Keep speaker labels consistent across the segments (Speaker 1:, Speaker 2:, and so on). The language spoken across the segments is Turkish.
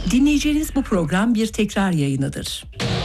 Speaker 1: Dinleyeceğiniz bu program bir tekrar yayınıdır.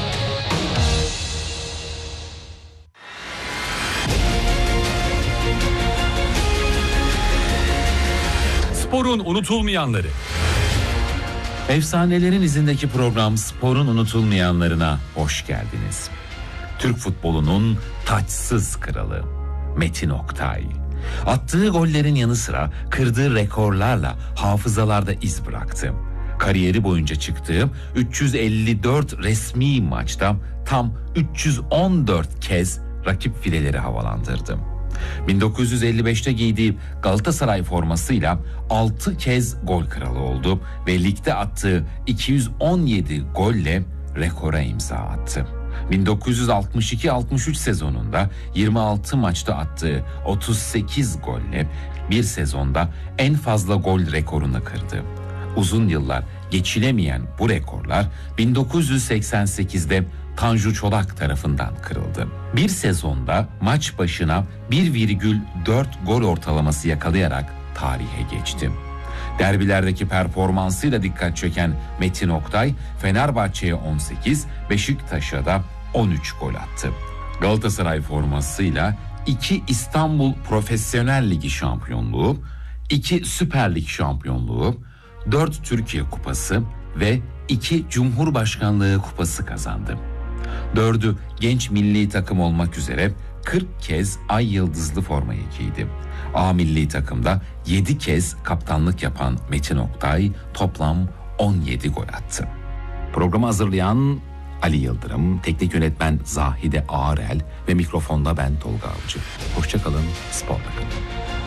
Speaker 2: Sporun unutulmayanları.
Speaker 3: Efsanelerin izindeki program Sporun unutulmayanlarına hoş geldiniz. Türk futbolunun taçsız kralı Metin Oktay. Attığı gollerin yanı sıra kırdığı rekorlarla hafızalarda iz bıraktı. Kariyeri boyunca çıktığı 354 resmi maçta tam 314 kez rakip fileleri havalandırdı. 1955'te giydiği Galatasaray formasıyla 6 kez gol kralı oldu ve ligde attığı 217 golle rekora imza attı. 1962-63 sezonunda 26 maçta attığı 38 golle bir sezonda en fazla gol rekorunu kırdı. Uzun yıllar geçilemeyen bu rekorlar 1988'de Tanju Çolak tarafından kırıldı. Bir sezonda maç başına 1,4 gol ortalaması yakalayarak tarihe geçti. Derbilerdeki performansıyla dikkat çeken Metin Oktay, Fenerbahçe'ye 18, Beşiktaş'a da 13 gol attı. Galatasaray formasıyla 2 İstanbul Profesyonel Ligi şampiyonluğu, 2 Süper Lig şampiyonluğu, 4 Türkiye Kupası ve 2 Cumhurbaşkanlığı Kupası kazandı. 4'ü genç milli takım olmak üzere 40 kez ay yıldızlı formayı giydi. A milli takımda 7 kez kaptanlık yapan Metin Oktay toplam 17 gol attı. Programı hazırlayan Ali Yıldırım, teknik yönetmen Zahide Ağarel ve mikrofonda ben Tolga Avcı. Hoşça kalın, sporla kalın.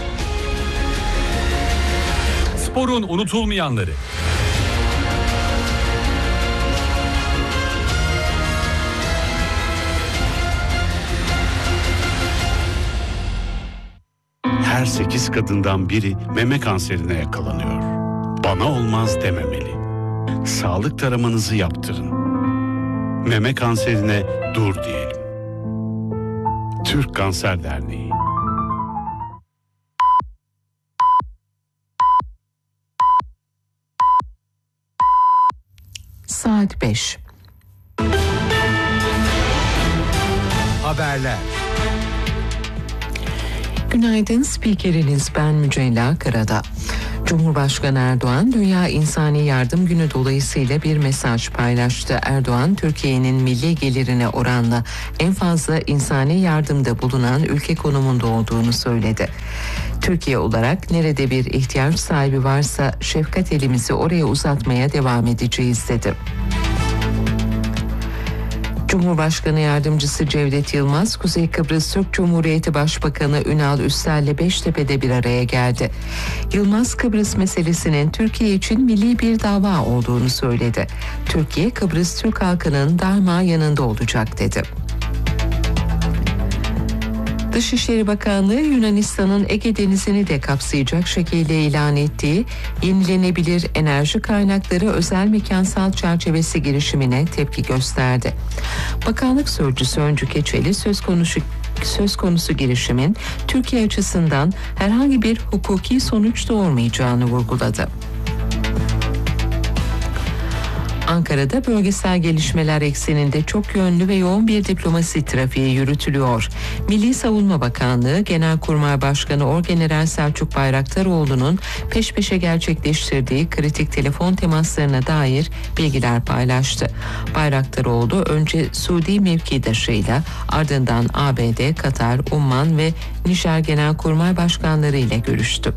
Speaker 2: Sporun unutulmayanları.
Speaker 4: Her 8 kadından biri meme kanserine yakalanıyor. Bana olmaz dememeli. Sağlık taramanızı yaptırın. Meme kanserine dur diyelim. Türk Kanser Derneği.
Speaker 5: Saat 5.
Speaker 2: Haberler.
Speaker 5: Günaydın, spikeriniz ben Mücella Karada. Cumhurbaşkanı Erdoğan, Dünya İnsani Yardım Günü dolayısıyla bir mesaj paylaştı. Erdoğan, Türkiye'nin milli gelirine oranla en fazla insani yardımda bulunan ülke konumunda olduğunu söyledi. Türkiye olarak nerede bir ihtiyaç sahibi varsa şefkat elimizi oraya uzatmaya devam edeceğiz dedi. Cumhurbaşkanı Yardımcısı Cevdet Yılmaz, Kuzey Kıbrıs Türk Cumhuriyeti Başbakanı Ünal Üstel'le Beştepe'de bir araya geldi. Yılmaz, Kıbrıs meselesinin Türkiye için milli bir dava olduğunu söyledi. Türkiye, Kıbrıs Türk halkının daima yanında olacak dedi. Dışişleri Bakanlığı, Yunanistan'ın Ege Denizi'ni de kapsayacak şekilde ilan ettiği yenilenebilir enerji kaynakları özel mekansal çerçevesi girişimine tepki gösterdi. Bakanlık Sözcüsü Öncü Keçeli söz konusu girişimin Türkiye açısından herhangi bir hukuki sonuç doğurmayacağını vurguladı. Ankara'da bölgesel gelişmeler ekseninde çok yönlü ve yoğun bir diplomasi trafiği yürütülüyor. Milli Savunma Bakanlığı Genelkurmay Başkanı Orgeneral Selçuk Bayraktaroğlu'nun peş peşe gerçekleştirdiği kritik telefon temaslarına dair bilgiler paylaştı. Bayraktaroğlu önce Suudi mevkidaşıyla, ardından ABD, Katar, Umman ve Nijer Genelkurmay Başkanları ile görüştü.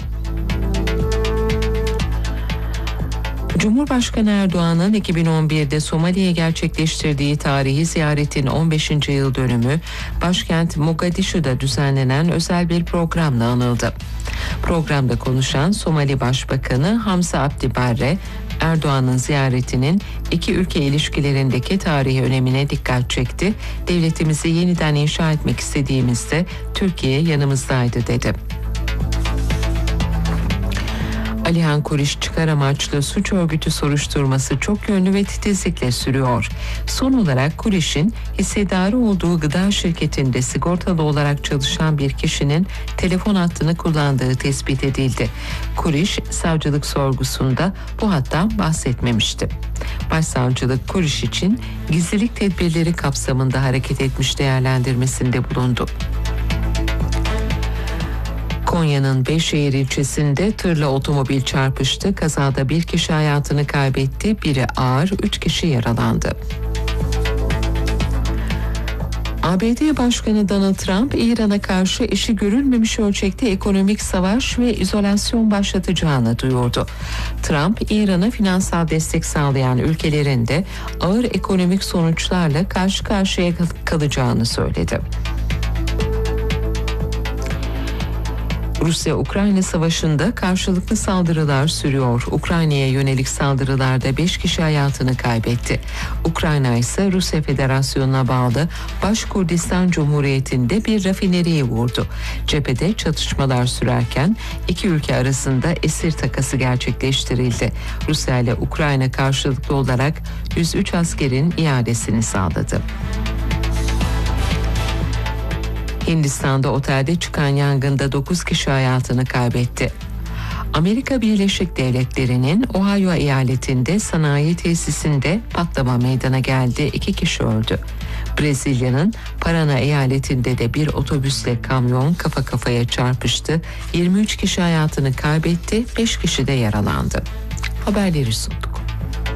Speaker 5: Cumhurbaşkanı Erdoğan'ın 2011'de Somali'ye gerçekleştirdiği tarihi ziyaretin 15. yıl dönümü başkent Mogadishu'da düzenlenen özel bir programla anıldı. Programda konuşan Somali Başbakanı Hamza Abdi Barre, Erdoğan'ın ziyaretinin iki ülke ilişkilerindeki tarihi önemine dikkat çekti. Devletimizi yeniden inşa etmek istediğimizde Türkiye yanımızdaydı dedi. Alihan Kuriş çıkar amaçlı suç örgütü soruşturması çok yönlü ve titizlikle sürüyor. Son olarak Kuriş'in hissedarı olduğu gıda şirketinde sigortalı olarak çalışan bir kişinin telefon hattını kullandığı tespit edildi. Kuriş savcılık sorgusunda bu hattan bahsetmemişti. Başsavcılık Kuriş için gizlilik tedbirleri kapsamında hareket etmiş değerlendirmesinde bulundu. Konya'nın Beyşehir ilçesinde tırla otomobil çarpıştı. Kazada bir kişi hayatını kaybetti, biri ağır, 3 kişi yaralandı. ABD Başkanı Donald Trump, İran'a karşı eşi görülmemiş ölçekte ekonomik savaş ve izolasyon başlatacağını duyurdu. Trump, İran'a finansal destek sağlayan ülkelerin de ağır ekonomik sonuçlarla karşı karşıya kalacağını söyledi. Rusya-Ukrayna savaşında karşılıklı saldırılar sürüyor. Ukrayna'ya yönelik saldırılarda 5 kişi hayatını kaybetti. Ukrayna ise Rusya Federasyonu'na bağlı Başkurdistan Cumhuriyeti'nde bir rafineriyi vurdu. Cephede çatışmalar sürerken iki ülke arasında esir takası gerçekleştirildi. Rusya ile Ukrayna karşılıklı olarak 103 askerin iadesini sağladı. Hindistan'da otelde çıkan yangında 9 kişi hayatını kaybetti. Amerika Birleşik Devletleri'nin Ohio eyaletinde sanayi tesisinde patlama meydana geldi. 2 kişi öldü. Brezilya'nın Paraná eyaletinde de bir otobüsle kamyon kafa kafaya çarpıştı. 23 kişi hayatını kaybetti, 5 kişi de yaralandı. Haberleri sunduk.